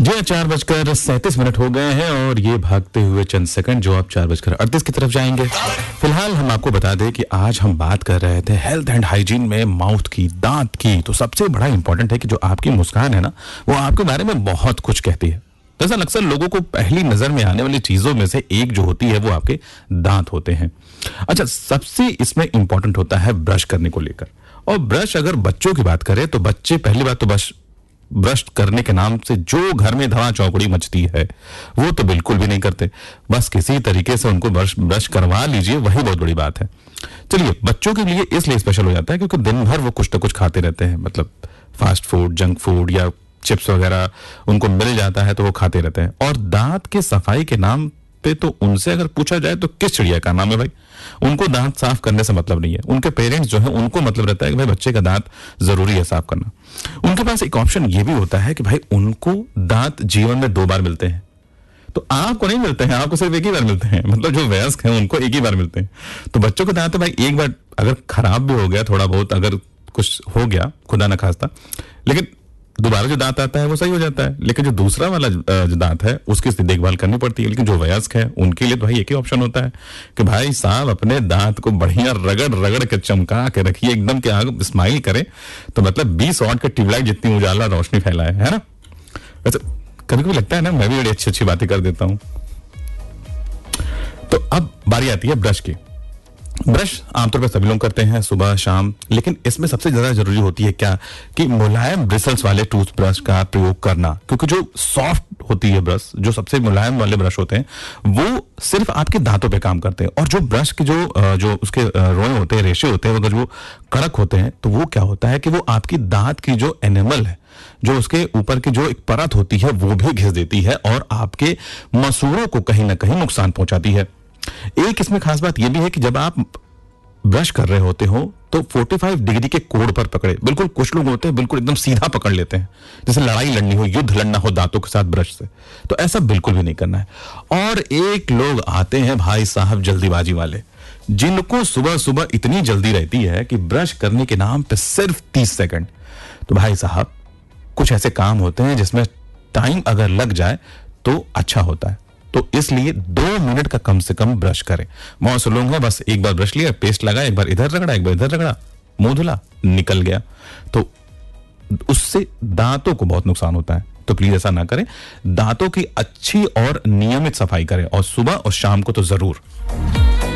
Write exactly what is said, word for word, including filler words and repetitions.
जी हाँ, चार बजकर सैंतीस मिनट हो गए हैं और ये भागते हुए चंद सेकंड जो आप चार बजकर अड़तीस की तरफ जाएंगे। फिलहाल हम आपको बता दें कि आज हम बात कर रहे थे हेल्थ एंड हाइजीन में माउथ की, दांत की। तो सबसे बड़ा इंपॉर्टेंट है कि जो आपकी मुस्कान है ना, वो आपके बारे में बहुत कुछ कहती है। दरअसल अक्सर लोगों को पहली नजर में आने वाली चीजों में से एक जो होती है वो आपके दांत होते हैं। अच्छा, सबसे इसमें इंपॉर्टेंट होता है ब्रश करने को लेकर। और ब्रश अगर बच्चों की बात करें तो बच्चे पहली बात तो बस ब्रश करने के नाम से जो घर में धड़ा चौकड़ी मचती है वो तो बिल्कुल भी नहीं करते। बस किसी तरीके से उनको ब्रश ब्रश करवा लीजिए, वही बहुत बड़ी बात है। चलिए, बच्चों के लिए इसलिए स्पेशल हो जाता है क्योंकि दिन भर वो कुछ ना कुछ खाते रहते हैं, मतलब फास्ट फूड, जंक फूड या चिप्स वगैरह उनको मिल जाता है तो वो खाते रहते हैं। और दांत के सफाई के नाम पे तो उनसे अगर पूछा जाए तो किस चिड़िया का नाम है भाई? उनको दांत साफ करने से मतलब नहीं है। उनके पेरेंट्स जो है उनको मतलब रहता है कि भाई बच्चे का दांत जरूरी है साफ करना। उनके पास एक ऑप्शन ये भी होता है कि भाई उनको दांत जीवन में दो बार मिलते हैं, तो आपको नहीं मिलते हैं, आपको सिर्फ एक ही बार मिलते हैं। मतलब जो वयस्क हैं उनको एक ही बार मिलते हैं। तो बच्चों के दांत भाई एक बार अगर खराब भी हो गया, थोड़ा बहुत अगर कुछ हो गया खुदा ना खास्ता, लेकिन दोबारा जो दांत आता है वो सही हो जाता है। लेकिन जो दूसरा वाला जो दांत है उसकी देखभाल करनी पड़ती है। लेकिन जो वयस्क है उनके लिए तो भाई एक ही ऑप्शन होता है कि भाई साहब अपने दांत को बढ़िया रगड़ रगड़ के चमका के रखिए एकदम, कि आगे स्माइल करें तो मतलब बीस वॉट के ट्यूबलाइट जितनी उजाला रोशनी फैलाए, है ना। वैसे कभी कभी लगता है ना मैं भी बड़ी अच्छी अच्छी बातें कर देता हूं। तो अब बारी आती है ब्रश की। ब्रश आमतौर पर सभी लोग करते हैं सुबह शाम, लेकिन इसमें सबसे ज्यादा जरूरी होती है क्या कि मुलायम ब्रिसल्स वाले टूथब्रश का प्रयोग करना। क्योंकि जो सॉफ्ट होती है ब्रश, जो सबसे मुलायम वाले ब्रश होते हैं, वो सिर्फ आपके दांतों पे काम करते हैं। और जो ब्रश के जो जो उसके रोए होते हैं, रेशे होते हैं, अगर वो कड़क होते हैं तो वो क्या होता है कि वो आपकी दांत की जो एनिमल है, जो उसके ऊपर की जो एक परत होती है, वो भी घिस देती है और आपके मसूड़ों को कहीं ना कहीं नुकसान पहुंचाती है। एक इसमें खास बात यह भी है कि जब आप ब्रश कर रहे होते हो तो पैंतालीस डिग्री के कोण पर पकड़े। बिल्कुल कुछ लोग होते हैं बिल्कुल एकदम सीधा पकड़ लेते हैं, जैसे लड़ाई लड़नी हो, युद्ध लड़ना हो दांतों के साथ ब्रश से। तो ऐसा बिल्कुल भी नहीं करना है। और एक लोग आते हैं भाई साहब जल्दीबाजी वाले, जिनको सुबह सुबह इतनी जल्दी रहती है कि ब्रश करने के नाम पे सिर्फ तीस सेकंड। तो भाई साहब कुछ ऐसे काम होते हैं जिसमें टाइम अगर लग जाए तो अच्छा होता है। तो इसलिए दो मिनट का कम से कम ब्रश करें। बहुत से लोग हैं बस एक बार ब्रश लिया, पेस्ट लगा, एक बार इधर रगड़ा, एक बार इधर रगड़ा, मुंह धुला, निकल गया। तो उससे दांतों को बहुत नुकसान होता है। तो प्लीज ऐसा ना करें। दांतों की अच्छी और नियमित सफाई करें, और सुबह और शाम को तो जरूर।